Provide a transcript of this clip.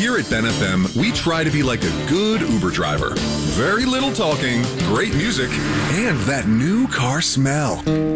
Here at Ben FM, we try to be like a good Uber driver. Very little talking, great music, and that new car smell.